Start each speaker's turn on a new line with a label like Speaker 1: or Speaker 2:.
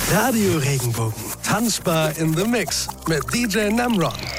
Speaker 1: Radio Regenbogen. Tanzbar in the Mix met DJ Namron.